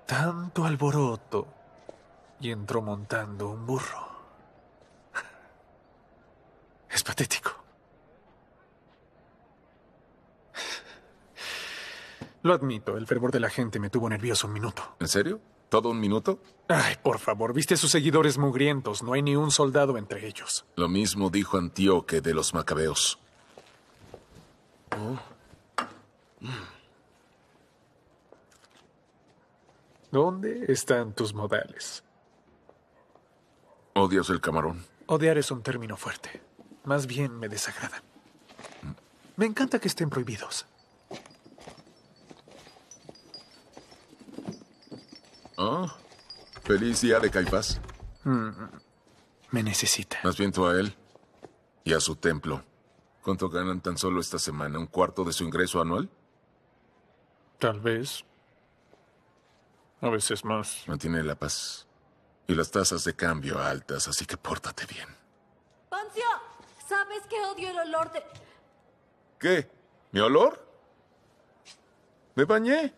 Tanto alboroto y entró montando un burro. Es patético. Lo admito, el fervor de la gente me tuvo nervioso un minuto. ¿En serio? ¿Todo un minuto? Ay, por favor, viste sus seguidores mugrientos. No hay ni un soldado entre ellos. Lo mismo dijo Antíoque de los macabeos. ¿Dónde están tus modales? ¿Odias el camarón? Odiar es un término fuerte. Más bien me desagradan. Me encanta que estén prohibidos. Ah, feliz día de Caifás. Me necesita. Más bien tú a él y a su templo. ¿Cuánto ganan tan solo esta semana? ¿Un cuarto de su ingreso anual? Tal vez. A veces más. Mantiene la paz. Y las tasas de cambio altas, así que pórtate bien. ¡Poncio! ¿Sabes que odio el olor de...? ¿Qué? ¿Mi olor? Me bañé.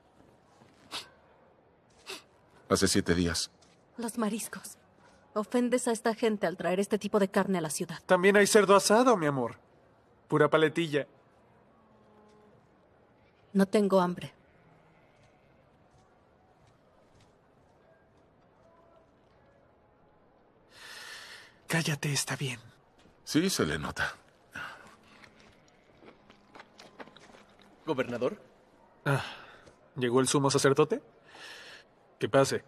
Hace 7 días. Los mariscos. Ofendes a esta gente al traer este tipo de carne a la ciudad. También hay cerdo asado, mi amor. Pura paletilla. No tengo hambre. Cállate, está bien. Sí, se le nota. ¿Gobernador? ¿Llegó el sumo sacerdote? Que pase.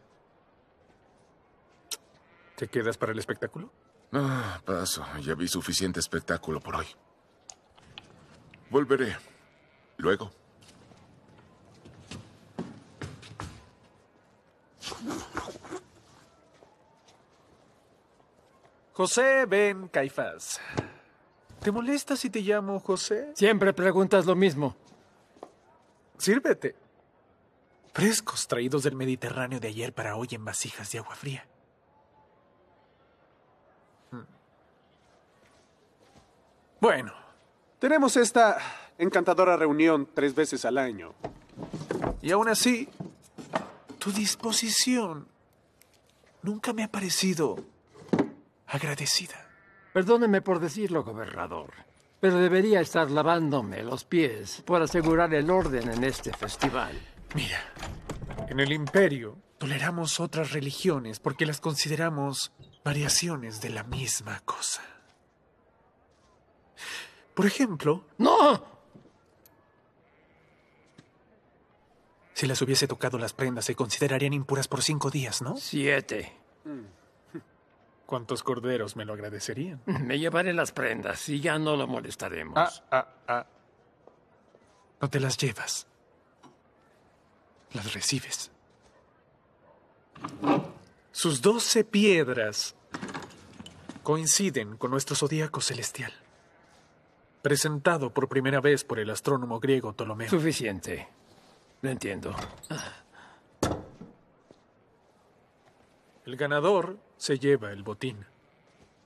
¿Te quedas para el espectáculo? Ah, paso. Ya vi suficiente espectáculo por hoy. Volveré. Luego. José Ben Caifás. ¿Te molesta si te llamo José? Siempre preguntas lo mismo. Sírvete. Frescos traídos del Mediterráneo de ayer para hoy en vasijas de agua fría. Bueno, tenemos esta encantadora reunión 3 veces al año. Y aún así, tu disposición nunca me ha parecido agradecida. Perdóneme por decirlo, gobernador, pero debería estar lavándome los pies por asegurar el orden en este festival. Mira, en el imperio toleramos otras religiones porque las consideramos variaciones de la misma cosa. Por ejemplo, ¡No! si las hubiese tocado las prendas, se considerarían impuras por 5 días, ¿no? 7. ¿Cuántos corderos me lo agradecerían? Me llevaré las prendas y ya no lo molestaremos. No te las llevas. Las recibes. Sus 12 piedras coinciden con nuestro zodíaco celestial, presentado por primera vez por el astrónomo griego Ptolomeo. Suficiente. Lo entiendo. El ganador se lleva el botín.